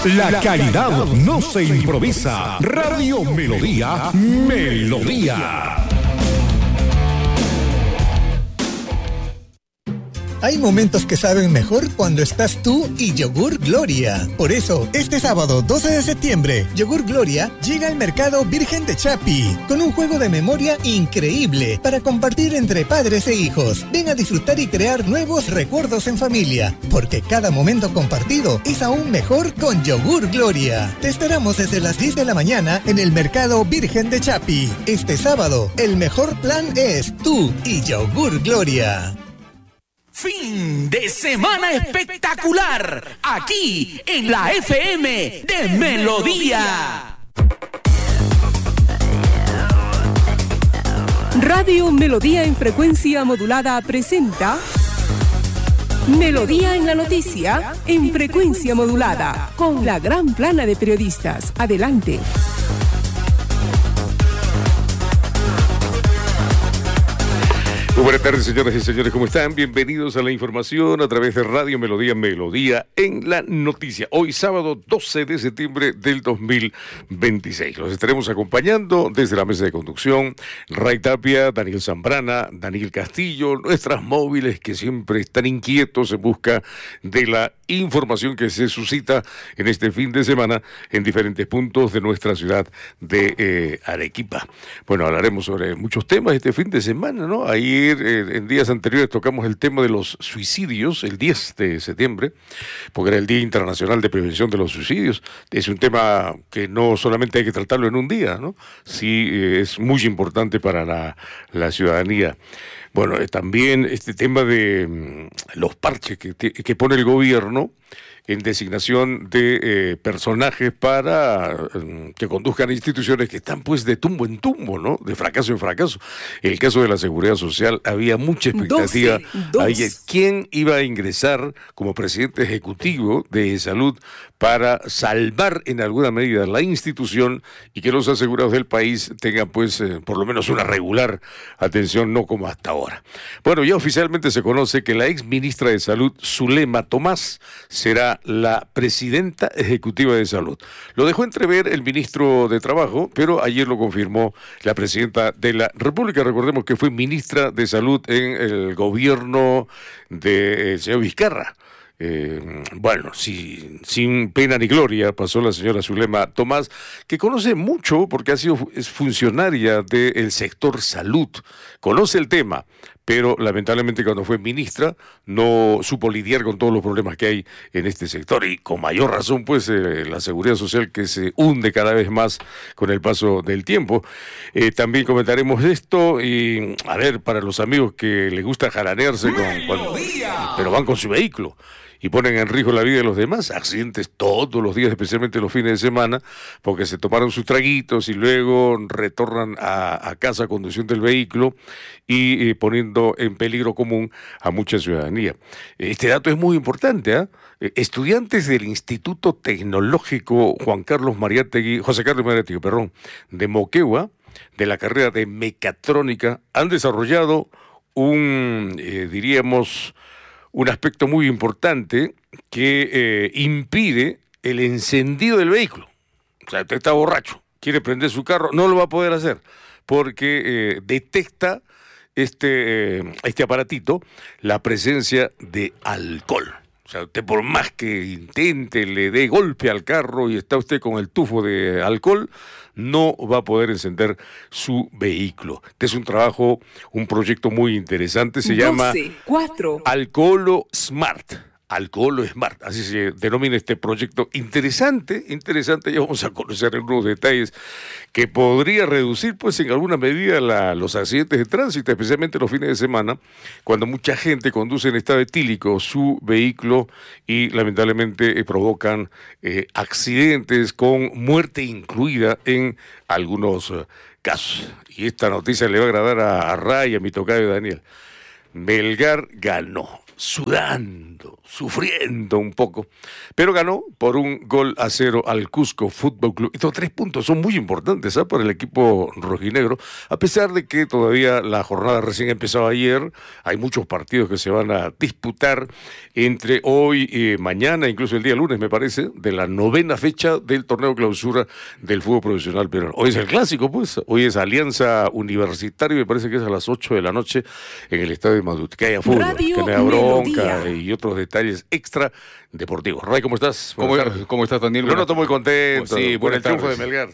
La calidad no se improvisa. Radio Melodía, Melodía. Hay momentos que saben mejor cuando estás tú y Yogur Gloria. Por eso, este sábado 12 de septiembre, Yogur Gloria llega al mercado Virgen de Chapi con un juego de memoria increíble para compartir entre padres e hijos. Ven a disfrutar y crear nuevos recuerdos en familia, porque cada momento compartido es aún mejor con Yogur Gloria. Te esperamos desde las 10 de la mañana en el mercado Virgen de Chapi. Este sábado, el mejor plan es tú y Yogur Gloria. Fin de semana espectacular, aquí en la FM de Melodía. Radio Melodía en frecuencia modulada presenta Melodía en la noticia en frecuencia modulada con la gran plana de periodistas. Adelante. Muy buenas tardes, señoras y señores, ¿cómo están? Bienvenidos a la información a través de Radio Melodía, Melodía en la noticia. Hoy sábado 12 de septiembre del 2026. Los estaremos acompañando desde la mesa de conducción, Ray Tapia, Daniel Zambrana, Daniel Castillo, nuestras móviles que siempre están inquietos en busca de la información que se suscita en este fin de semana en diferentes puntos de nuestra ciudad de Arequipa. Bueno, hablaremos sobre muchos temas este fin de semana, ¿no? Ayer, en días anteriores, tocamos el tema de los suicidios, el 10 de septiembre, porque era el Día Internacional de Prevención de los Suicidios. Es un tema que no solamente hay que tratarlo en un día, ¿no? Sí, es muy importante para la ciudadanía. Bueno, también este tema de los parches que pone el gobierno en designación de personajes para que conduzcan a instituciones que están pues de tumbo en tumbo, ¿no? De fracaso en fracaso. En el caso de la Seguridad Social había mucha expectativa. 12. ¿Quién iba a ingresar como presidente ejecutivo de salud para salvar en alguna medida la institución y que los asegurados del país tengan pues por lo menos una regular atención, no como hasta ahora? Bueno, ya oficialmente se conoce que la ex ministra de Salud, Zulema Tomás, será la presidenta ejecutiva de salud. Lo dejó entrever el ministro de Trabajo, pero ayer lo confirmó la presidenta de la República. Recordemos que fue ministra de Salud en el gobierno del señor Vizcarra. Bueno, sin pena ni gloria pasó la señora Zulema Tomás, que conoce mucho porque es funcionaria del sector salud, conoce el tema, pero lamentablemente cuando fue ministra no supo lidiar con todos los problemas que hay en este sector y con mayor razón pues la seguridad social que se hunde cada vez más con el paso del tiempo. También comentaremos esto y a ver, para los amigos que les gusta jaranearse pero van con su vehículo y ponen en riesgo la vida de los demás, accidentes todos los días, especialmente los fines de semana, porque se tomaron sus traguitos y luego retornan a casa conduciendo el vehículo y poniendo en peligro común a mucha ciudadanía. Este dato es muy importante, ¿eh? Estudiantes del Instituto Tecnológico José Carlos Mariátegui, de Moquegua, de la carrera de mecatrónica, han desarrollado un aspecto muy importante que impide el encendido del vehículo. O sea, usted está borracho, quiere prender su carro, no lo va a poder hacer porque detecta este aparatito la presencia de alcohol. O sea, usted por más que intente, le dé golpe al carro y está usted con el tufo de alcohol, no va a poder encender su vehículo. Este es un proyecto muy interesante, se llama Alcoholo Smart. Alcoholo Smart, así se denomina este proyecto interesante, ya vamos a conocer algunos detalles que podría reducir pues en alguna medida los accidentes de tránsito, especialmente los fines de semana, cuando mucha gente conduce en estado etílico su vehículo y lamentablemente provocan accidentes con muerte incluida en algunos casos. Y esta noticia le va a agradar a Ray y a mi tocayo Daniel. Melgar ganó, sudando sufriendo un poco, pero ganó por 1-0 al Cusco Fútbol Club. Estos 3 puntos son muy importantes para el equipo rojinegro, a pesar de que todavía la jornada recién empezó ayer. Hay muchos partidos que se van a disputar entre hoy y mañana, incluso el día lunes, me parece, de la 9ª fecha del torneo clausura del fútbol profesional peruano. Hoy es el clásico, pues. Hoy es Alianza Universitario, me parece que es a las 8 de la noche en el estadio de Madrid. Que haya fútbol, que me haya bronca y otros detalles extra deportivos. Ray, ¿cómo estás? ¿Cómo estás, Daniel? Yo no estoy muy contento por el triunfo de Melgar.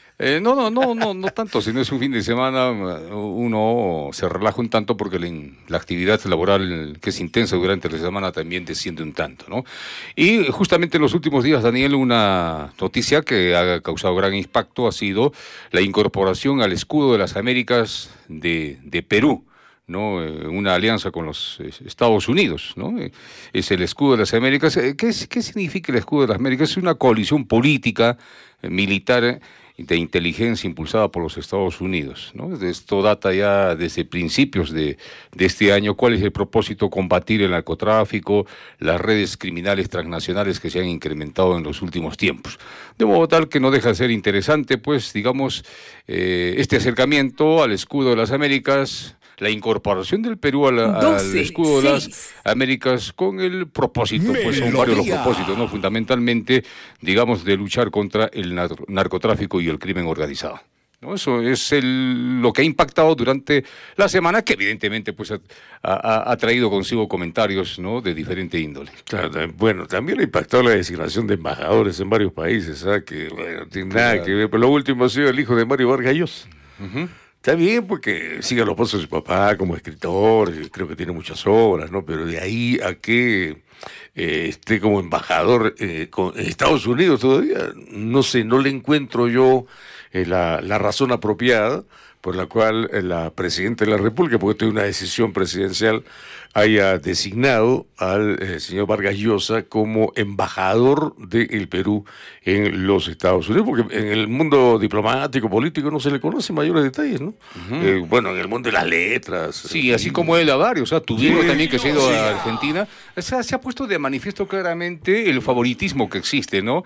No tanto, si no es un fin de semana uno se relaja un tanto porque la actividad laboral que es intensa durante la semana también desciende un tanto, ¿no? Y justamente en los últimos días, Daniel, una noticia que ha causado gran impacto ha sido la incorporación al escudo de las Américas de Perú, ¿no? Una alianza con los Estados Unidos, ¿no? Es el escudo de las Américas. ¿Qué significa el escudo de las Américas? Es una coalición política, militar, de inteligencia impulsada por los Estados Unidos, ¿no? Esto data ya desde principios de este año. ¿Cuál es el propósito? Combatir el narcotráfico, las redes criminales transnacionales que se han incrementado en los últimos tiempos. De modo tal que no deja de ser interesante, pues, digamos, este acercamiento al escudo de las Américas, la incorporación del Perú al escudo de las Américas con el propósito, pues son varios los propósitos, ¿no? Fundamentalmente, digamos, de luchar contra el narcotráfico y el crimen organizado, ¿no? Eso es lo que ha impactado durante la semana, que evidentemente pues ha traído consigo comentarios, ¿no?, de diferente índole. Claro, bueno, también ha impactado la designación de embajadores en varios países, que bueno, no tiene nada que ver, pero lo último ha sido el hijo de Mario Vargas Llosa. Está bien porque sigue los pasos de su papá como escritor, creo que tiene muchas obras, ¿no? Pero de ahí a que esté como embajador con Estados Unidos todavía, no sé, no le encuentro yo la razón apropiada por la cual la Presidenta de la República, porque esto es una decisión presidencial, haya designado al señor Vargas Llosa como embajador del Perú en los Estados Unidos, porque en el mundo diplomático, político, no se le conoce mayores detalles, ¿no? Bueno, en el mundo de las letras. Sí, así como él a varios, Tuvieron también que se ha ido a Argentina. Se ha puesto de manifiesto claramente el favoritismo que existe, ¿no?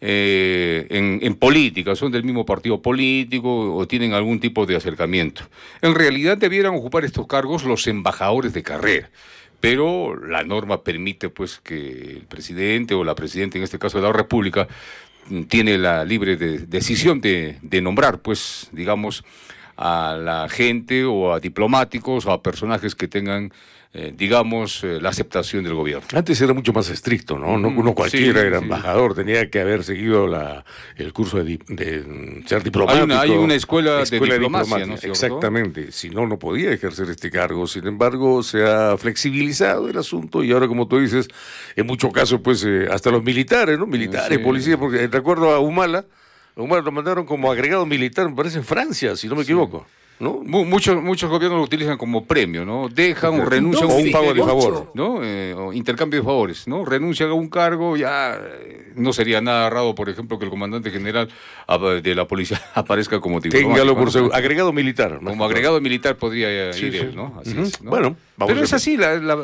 En política, son del mismo partido político o tienen algún tipo de acercamiento. En realidad debieran ocupar estos cargos los embajadores de carrera, pero la norma permite pues que el presidente o la presidenta, en este caso de la República, tiene la libre decisión de nombrar, pues, digamos, a la gente o a diplomáticos o a personajes que tengan digamos, la aceptación del gobierno. Antes era mucho más estricto, ¿no? No cualquiera era embajador, tenía que haber seguido el curso de ser diplomático. Hay una escuela de diplomacia, ¿no? Exactamente, si no podía ejercer este cargo. Sin embargo, se ha flexibilizado el asunto y ahora, como tú dices, en muchos casos, pues, hasta los militares, ¿no? Militares, policías, porque de acuerdo a Humala lo mandaron como agregado militar, me parece, en Francia, si no me equivoco. ¿No? Muchos gobiernos lo utilizan como premio, ¿no? Dejan o renuncian a un pago de favor, ¿no? O intercambio de favores, ¿no? Renuncian a un cargo, ya no sería nada raro, por ejemplo, que el comandante general de la policía aparezca como diplomático. Téngalo por seguro. Agregado militar, ¿no? Como agregado militar podría ir él, ¿no? Así es, ¿no? Bueno, pero es así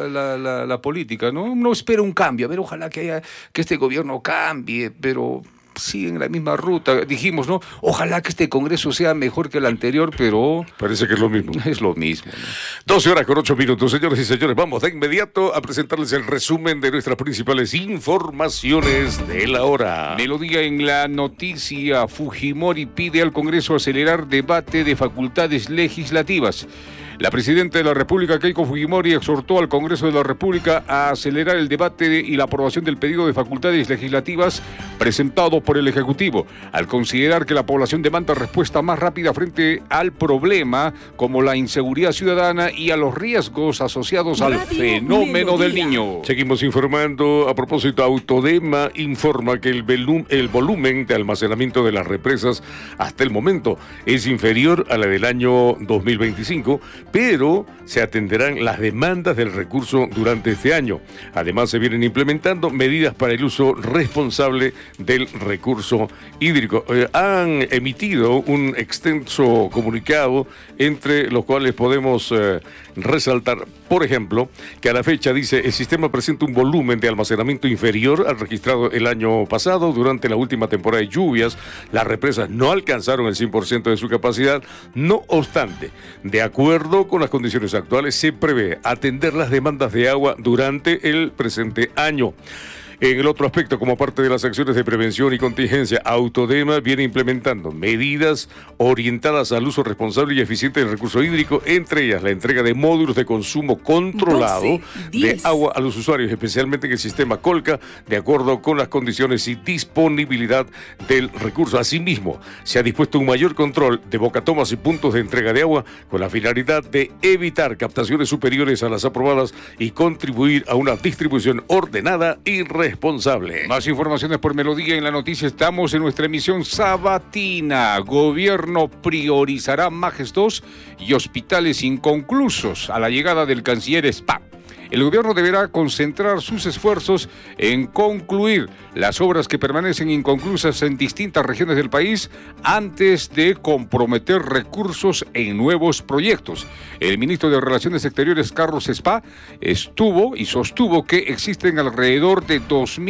la política, ¿no? Uno espera un cambio, a ver, ojalá que este gobierno cambie, pero siguen la misma ruta. Dijimos, ¿no? Ojalá que este Congreso sea mejor que el anterior, pero parece que es lo mismo. Es lo mismo, ¿no? 12 horas con 8 minutos, señores y señores. Vamos de inmediato a presentarles el resumen de nuestras principales informaciones de la hora. Melodía en la noticia. Fujimori pide al Congreso acelerar debate de facultades legislativas. La presidenta de la República, Keiko Fujimori, exhortó al Congreso de la República a acelerar el debate y la aprobación del pedido de facultades legislativas presentado por el Ejecutivo, al considerar que la población demanda respuesta más rápida frente al problema, como la inseguridad ciudadana y a los riesgos asociados al fenómeno del niño. Seguimos informando. A propósito, Autodema informa que el volumen de almacenamiento de las represas hasta el momento es inferior a la del año 2025, pero se atenderán las demandas del recurso durante este año. Además, se vienen implementando medidas para el uso responsable del recurso hídrico. Han emitido un extenso comunicado, entre los cuales podemos resaltar por ejemplo, que a la fecha, dice, el sistema presenta un volumen de almacenamiento inferior al registrado el año pasado. Durante la última temporada de lluvias, las represas no alcanzaron el 100% de su capacidad. No obstante, de acuerdo con las condiciones actuales, se prevé atender las demandas de agua durante el presente año. En el otro aspecto, como parte de las acciones de prevención y contingencia, Autodema viene implementando medidas orientadas al uso responsable y eficiente del recurso hídrico, entre ellas la entrega de módulos de consumo controlado de agua a los usuarios, especialmente en el sistema Colca, de acuerdo con las condiciones y disponibilidad del recurso. Asimismo, se ha dispuesto un mayor control de bocatomas y puntos de entrega de agua con la finalidad de evitar captaciones superiores a las aprobadas y contribuir a una distribución ordenada y responsable. Más informaciones por Melodía en la noticia. Estamos en nuestra emisión sabatina. Gobierno priorizará Majes 2 y hospitales inconclusos a la llegada del canciller Spa. El gobierno deberá concentrar sus esfuerzos en concluir las obras que permanecen inconclusas en distintas regiones del país antes de comprometer recursos en nuevos proyectos. El ministro de Relaciones Exteriores, Carlos Spa, estuvo y sostuvo que existen alrededor de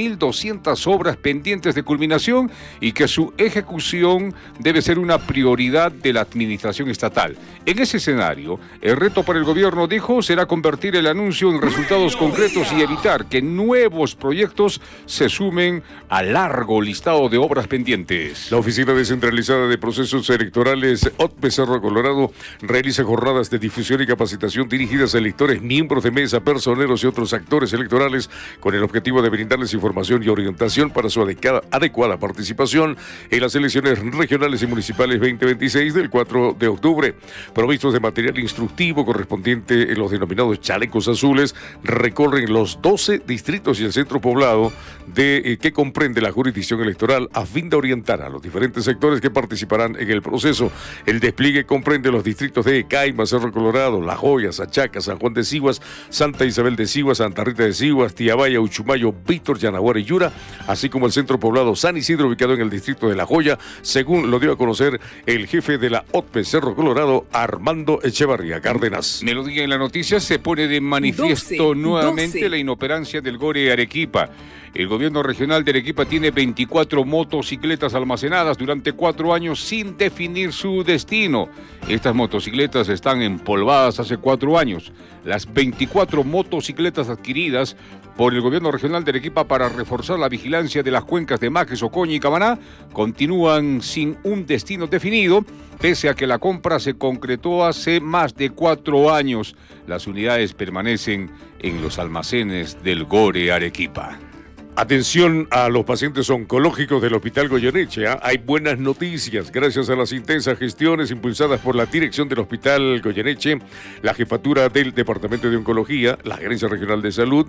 2.200 obras pendientes de culminación y que su ejecución debe ser una prioridad de la administración estatal. En ese escenario, el reto para el gobierno, dijo, será convertir el anuncio en resultados concretos y evitar que nuevos proyectos se sumen al largo listado de obras pendientes. La Oficina Descentralizada de Procesos Electorales, OTPE Cerro Colorado, realiza jornadas de difusión y capacitación dirigidas a electores, miembros de mesa, personeros y otros actores electorales, con el objetivo de brindarles información y orientación para su adecuada participación en las elecciones regionales y municipales 2026 del 4 de octubre. Provistos de material instructivo correspondiente en los denominados chalecos azules, recorren los 12 distritos y el centro poblado que comprende la jurisdicción electoral, a fin de orientar a los diferentes sectores que participarán en el proceso. El despliegue comprende los distritos de Caima, Cerro Colorado, La Joya, Sachaca, San Juan de Siguas, Santa Isabel de Siguas, Santa Rita de Siguas, Tiabaya, Uchumayo, Víctor, Yanaguara y Yura, así como el centro poblado San Isidro, ubicado en el distrito de La Joya, según lo dio a conocer el jefe de la OTPE Cerro Colorado, Armando Echevarría Cárdenas. Melodía en la noticia. Se pone de manifiesto nuevamente la inoperancia del GORE Arequipa. El gobierno regional de Arequipa tiene 24 motocicletas almacenadas durante 4 años sin definir su destino. Estas motocicletas están empolvadas hace 4 años. Las 24 motocicletas adquiridas por el gobierno regional de Arequipa para reforzar la vigilancia de las cuencas de Majes, Ocoña y Camaná continúan sin un destino definido, pese a que la compra se concretó hace más de 4 años. Las unidades permanecen en los almacenes del GORE Arequipa. Atención a los pacientes oncológicos del Hospital Goyeneche. Hay buenas noticias. Gracias a las intensas gestiones impulsadas por la dirección del Hospital Goyeneche, la jefatura del Departamento de Oncología, la Gerencia Regional de Salud,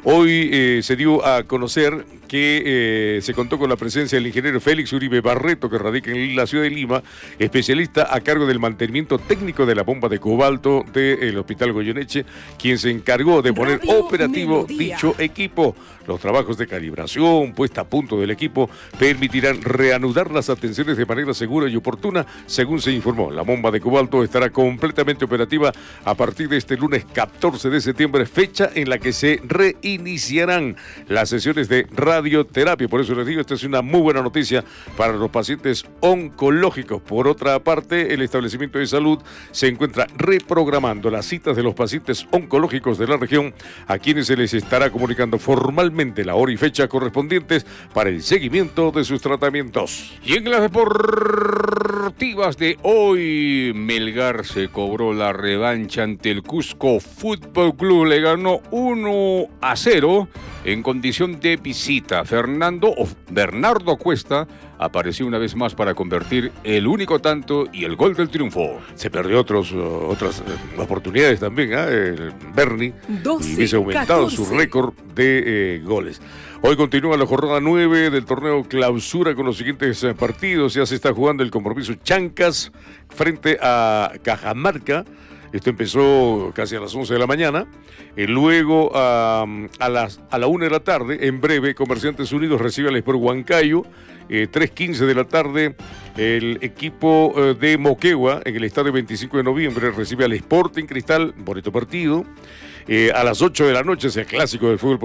hoy se dio a conocer que se contó con la presencia del ingeniero Félix Uribe Barreto, que radica en la ciudad de Lima, especialista a cargo del mantenimiento técnico de la bomba de cobalto del Hospital Goyeneche, quien se encargó de poner operativo dicho equipo. Los trabajos de calibración, puesta a punto del equipo, permitirán reanudar las atenciones de manera segura y oportuna, según se informó. La bomba de cobalto estará completamente operativa a partir de este lunes 14 de septiembre, fecha en la que se reiniciarán las sesiones de radioterapia. Por eso les digo, esta es una muy buena noticia para los pacientes oncológicos. Por otra parte, el establecimiento de salud se encuentra reprogramando las citas de los pacientes oncológicos de la región, a quienes se les estará comunicando formalmente la hora y fecha correspondientes para el seguimiento de sus tratamientos. Y en las deportivas de hoy, Melgar se cobró la revancha ante el Cusco Fútbol Club. Le ganó 1-0 en condición de visita. Bernardo Cuesta apareció una vez más para convertir el único tanto y el gol del triunfo. Se perdió otras oportunidades también, el Berni, y hubiese aumentado su récord de goles. Hoy continúa la jornada 9 del torneo Clausura con los siguientes partidos. Ya se está jugando el compromiso Chancas frente a Cajamarca. Esto empezó casi a las 11 de la mañana. Luego, a la 1 de la tarde, en breve, Comerciantes Unidos recibe al Sport Huancayo. 3:15 de la tarde, el equipo de Moquegua, en el estadio 25 de noviembre, recibe al Sporting Cristal, bonito partido. A las 8 de la noche, ese clásico del fútbol